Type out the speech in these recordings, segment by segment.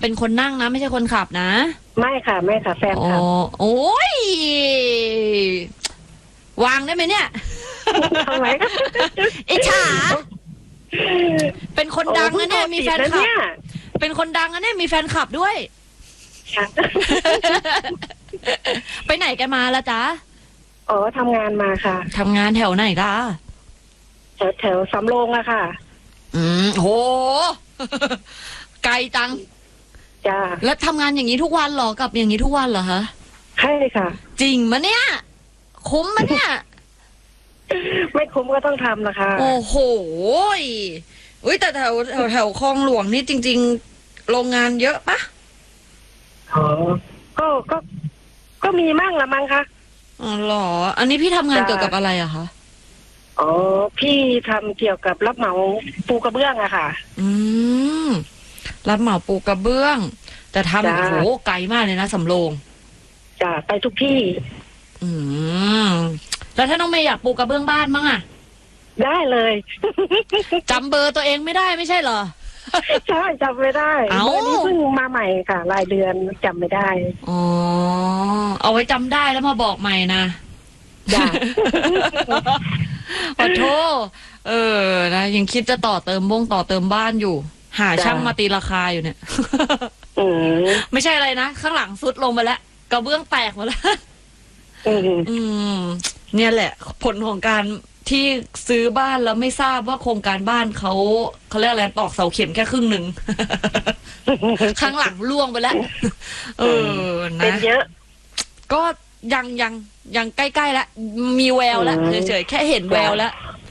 เป็นคนนั่งนะไม่ใช่คนขับนะไม่ค่ะไม่ค่ะแฟนขับโอ้ยวางได้ไหมเนี่ยทำไมอิจฉาเป็นคนดังนะเนี่ยมีแฟนคลับเป็นคนดังนะเนี่ยมีแฟนคลับด้วยไปไหนกันมาละจ๊ะอ๋อทำงานมาค่ะทำงานแถวไหนล่ะแถวสำโรงอะค่ะโหไกลจังจ้าแล้วทำงานอย่างนี้ทุกวันหรอกับอย่างนี้ทุกวันเหรอคะใช่ค่ะจริงมะเนี่ยคุ้มมะเนี่ยไม่คุ้มก็ต้องทำนะคะโอ้โหอุ้ยแต่แถวคลองหลวงนี่จริงๆโรงงานเยอะปะอ๋อก็มีมั่งละมั้งคะอ๋อเหรออันนี้พี่ทำงานเกี่ยวกับอะไรอะคะอ๋อพี่ทำเกี่ยวกับรับเหมาปูกระเบื้องอะค่ะรับเหมาปูกระเบื้องแต่ทำโอ้โหไกลมากเลยนะสำโรงจ้ะไปทุกที่แล้วถ้าน้องเมย์อยากปูกระเบื้องบ้านมั้งอะได้เลยจำเบอร์ตัวเองไม่ได้ไม่ใช่เหรอใช่จำไม่ได้เบอร์นี้เพิ่งมาใหม่ค่ะรายเดือนจำไม่ได้อ๋อเอาไว้จำได้แล้วมาบอกใหม่นะจ้ะขอโทษนะยังคิดจะต่อเติมบ้านอยู่หาช่างมาตีราคาอยู่เนี่ยไม่ใช่อะไรนะข้างหลังซุดลงไปแล้วกระเบื้องแตกหมดแล้วเนี่ยแหละผลของการที่ซื้อบ้านแล้วไม่ทราบว่าโครงการบ้านเขาเรียกอะไรตอกเสาเข็มแค่ครึ่งหนึ่งข้างหลังล่วงไปแล้วนะเป็นเยอะก็ยังใกล้ๆแล้วมีแววแล้วเฉยๆแค่เห็นแววแล้ว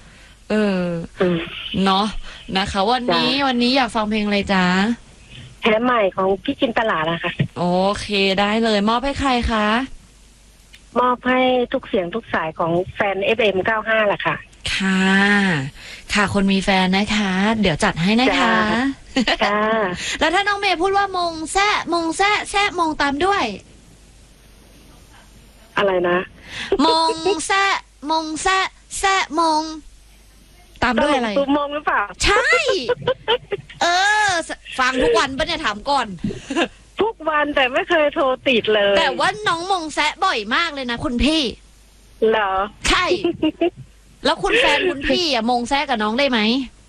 เนาะนะคะวันนี้อยากฟังเพลงอะไรจ๊ะแพ้ใหม่ของพี่จินตลาดนะคะโอเคได้เลยมอบให้ใครคะมอบให้ทุกเสียงทุกสายของแฟน FM95 แหละค่ะค่ะคนมีแฟนนะคะเดี๋ยวจัดให้นะคะค่ะแล้วถ้าน้องเมย์พูดว่ามงแซ่มงตามด้วยอะไรนะมงแซ่มงตามด้วยอะไรตุ้มมงหรือเปล่าใช่ฟังทุกวันปะเนี่ยถามก่อนทุกวันแต่ไม่เคยโทรติดเลยแต่ว่าน้องมงแซะบ่อยมากเลยนะคุณพี่เหรอใช่แล้วคุณแฟนคุณพี่มงแซะกับน้องได้ไหม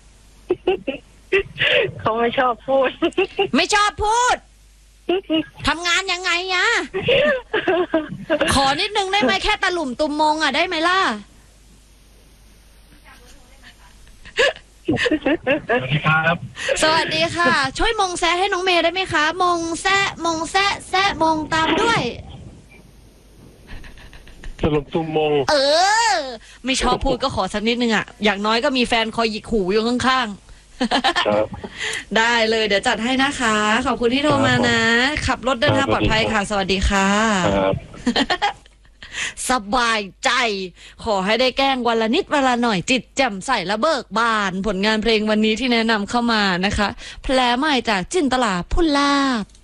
เขาไม่ชอบพูดไม่ชอบพูดทำงานยังไงอะขอนิดนึงได้ไหมแค่ตะหลุ่มตุ่มมงได้ไหมล่ะสวัสดีค่ะช่วยมงแซะให้น้องเมย์ได้ไหมคะมงแซะมงตามด้วยสรุปตุ่มมงไม่ชอบพูดก็ขอสักนิดนึงอ่ะอย่างน้อยก็มีแฟนคอยหยิกหูอยู่ข้างๆได้เลยเดี๋ยวจัดให้นะคะขอบคุณที่โทรมานะขับรถเดินทางปลอดภัยค่ะสวัสดีค่ะสบายใจขอให้ได้แกล้งวันละนิดวันละหน่อยจิตแจ่มใสและเบิกบานผลงานเพลงวันนี้ที่แนะนำเข้ามานะคะแผลใหม่จากจินตลา พูลาภ